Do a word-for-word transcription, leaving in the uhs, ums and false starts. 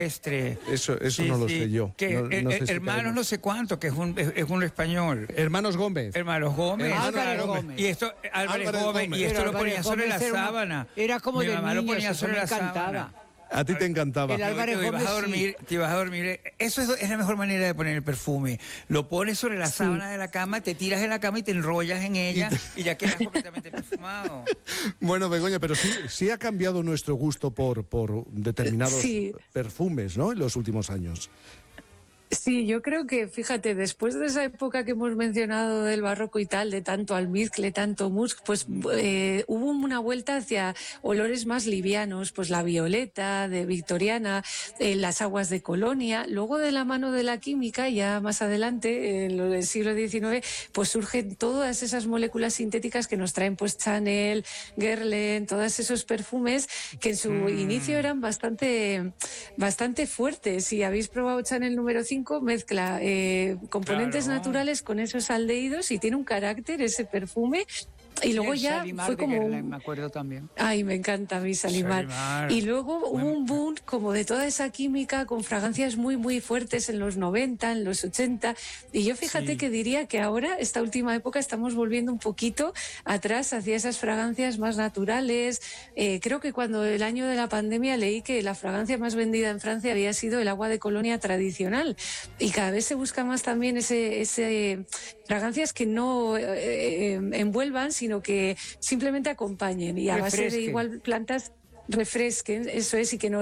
Silvestre. Eso, eso Sí, no lo sí. sé yo. Que, No- eh, no sé eh, si hermanos sabemos. no sé cuánto, que es un, es, es un español. Hermanos Gómez. Hermanos Gómez. Hermanos Álvarez Gómez. Gómez. Y esto, eh, Álvarez, Álvarez Gómez, Gómez. y esto Pero lo ponía Álvarez sobre la Gómez era una- sábana. era como Mi de mamá lo niños, ponía eso sobre me la encantaba. sábana. A ti te encantaba. El Álvarez Te ibas a Gómez, dormir, sí. te ibas a dormir. Eso es, es la mejor manera de poner el perfume. Lo pones sobre la Sí. sábana de la cama, te tiras en la cama y te enrollas en ella y ya quedas completamente perfumado. Bueno, Begoña, pero sí, sí ha cambiado nuestro gusto por, por determinados Sí. perfumes, ¿no? En los últimos años. Sí, yo creo que, fíjate, después de esa época que hemos mencionado del barroco y tal, de tanto almizcle, tanto musk, pues eh, hubo una vuelta hacia olores más livianos, pues la violeta de Victoriana, eh, las aguas de Colonia. Luego, de la mano de la química, ya más adelante, en el siglo diecinueve, pues surgen todas esas moléculas sintéticas que nos traen pues Chanel, Guerlain, todos esos perfumes que en su Mm. inicio eran bastante, bastante fuertes. Si habéis probado Chanel número cinco, mezcla eh, componentes Claro. naturales con esos aldehídos y tiene un carácter ese perfume. Y luego el ya Shalimar fue de como Guerlain, un- me acuerdo también. Ay, me encanta mi Shalimar. Shalimar. Y luego hubo Bueno. un boom como de toda esa química con fragancias muy, muy fuertes en los noventa, en los ochenta. Y yo fíjate Sí. que diría que ahora, esta última época, estamos volviendo un poquito atrás hacia esas fragancias más naturales. Eh, creo que cuando el año de la pandemia leí que la fragancia más vendida en Francia había sido el agua de Colonia tradicional. Y cada vez se busca más también ese, ese fragancias que no eh, eh, envuelvan, sino que simplemente acompañen y a base de Refresquen. igual plantas refresquen, eso es, y que no